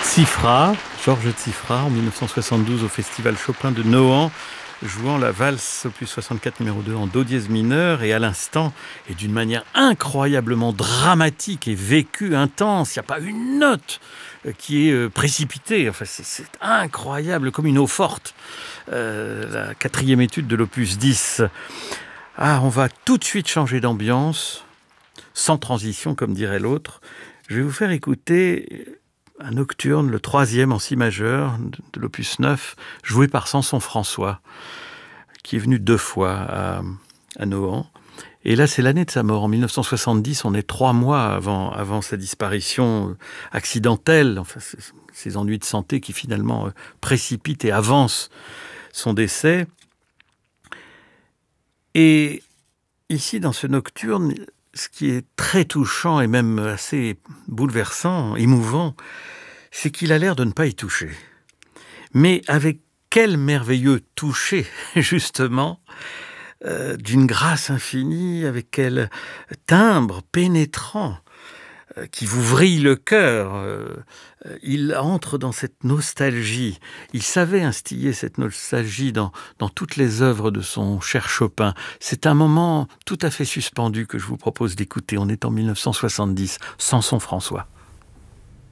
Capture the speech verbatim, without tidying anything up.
Tsifra, Georges Tsifra, en mille neuf cent soixante-douze au Festival Chopin de Nohant, jouant la valse opus soixante-quatre numéro deux en do dièse mineur, et à l'instant, et d'une manière incroyablement dramatique et vécue, intense, il n'y a pas une note qui est précipitée, enfin, c'est, c'est incroyable, comme une eau forte. Euh, la quatrième étude de l'opus dix. Ah, on va tout de suite changer d'ambiance, sans transition, comme dirait l'autre. Je vais vous faire écouter un nocturne, le troisième en si majeur de l'opus neuf, joué par Samson François, qui est venu deux fois à, à Nohant. Et là, c'est l'année de sa mort. En mille neuf cent soixante-dix, on est trois mois avant, avant sa disparition accidentelle, enfin, ces ennuis de santé qui finalement précipitent et avancent son décès. Et ici, dans ce nocturne, ce qui est très touchant et même assez bouleversant, émouvant, c'est qu'il a l'air de ne pas y toucher. Mais avec quel merveilleux toucher, justement, euh, d'une grâce infinie, avec quel timbre pénétrant euh, qui vous vrille le cœur. Euh, il entre dans cette nostalgie. Il savait instiller cette nostalgie dans, dans toutes les œuvres de son cher Chopin. C'est un moment tout à fait suspendu que je vous propose d'écouter. On est en mille neuf cent soixante-dix, Samson François.